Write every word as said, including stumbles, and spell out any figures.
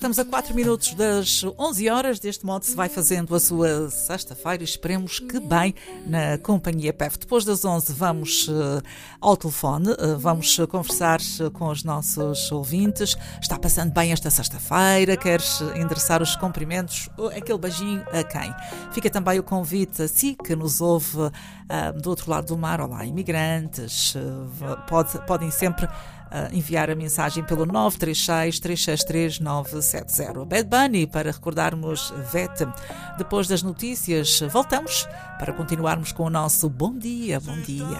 Estamos a quatro minutos das onze horas, deste modo se vai fazendo a sua sexta-feira, esperemos que bem, na companhia P E F. Depois das onze vamos uh, ao telefone, uh, vamos conversar com os nossos ouvintes. Está passando bem esta sexta-feira, queres endereçar os cumprimentos, aquele beijinho a quem? Fica também o convite a si que nos ouve uh, do outro lado do mar. Olá, imigrantes, uh, pode, podem sempre Uh, enviar a mensagem pelo nove três seis, três seis três, nove sete zero. Bad Bunny, para recordarmos Vete. Depois das notícias, voltamos para continuarmos com o nosso Bom Dia, Bom Dia.